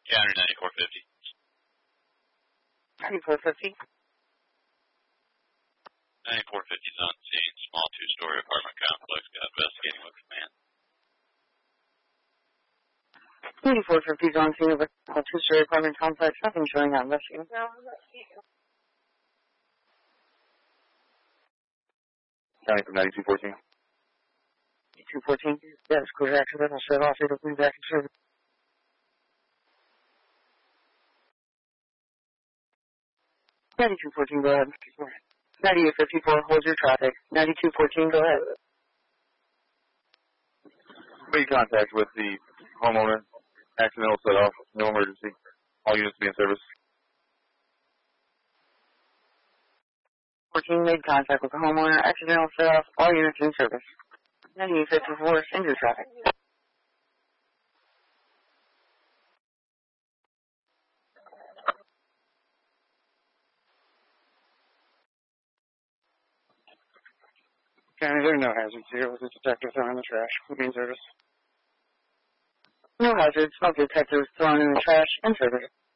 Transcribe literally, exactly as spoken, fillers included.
County ninety-four fifty. ninety-four fifty. ninety-four fifty is on scene. Small two-story apartment complex. Got investigating with command. ninety-four fifty is on scene of a two-story apartment complex. Nothing showing on investigating. County from ninety-two fourteen. two fourteen. That is clear accidental set off. It'll be back in service. ninety-two fourteen, go ahead. ninety-eight fifty-four, hold your traffic. ninety-two fourteen, go ahead. Made contact with the homeowner. Accidental set off. No emergency. All units be in service. fourteen made contact with the homeowner. Accidental set off. All units in service. ninety-eight fifty-four, send your traffic. County, there are no hazards here with the detective throwing in the trash. We'll be in service. No hazards. Smoke detectors thrown in the trash. In service.